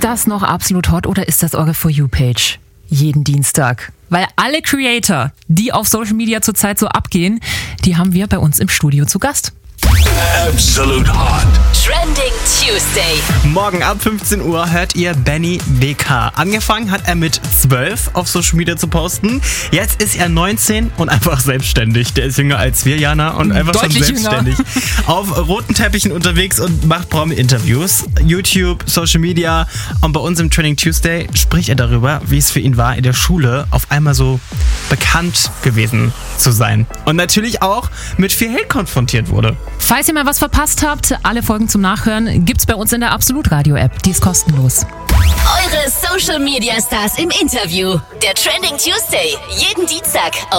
das noch absolut hot oder ist das eure For You-Page? Jeden Dienstag. Weil alle Creator, die auf Social Media zurzeit so abgehen, die haben wir bei uns im Studio zu Gast. Absolute Hot. Trending Tuesday. Morgen ab 15 Uhr hört ihr Benny WK. Angefangen hat er mit 12 auf Social Media zu posten. Jetzt ist er 19 und einfach selbstständig. Der ist jünger als wir, Jana, und einfach Deutlich schon selbstständig. Auf roten Teppichen unterwegs und macht Promi-Interviews. YouTube, Social Media. Und bei uns im Trending Tuesday spricht er darüber, wie es für ihn war, in der Schule auf einmal so bekannt gewesen zu sein. Und natürlich auch mit viel Hate konfrontiert wurde. Falls ihr mal was verpasst habt, alle Folgen zum Nachhören gibt's bei uns in der Absolut Radio App. Die ist kostenlos. Eure Social Media Stars im Interview. Der Trending Tuesday. Jeden Dienstag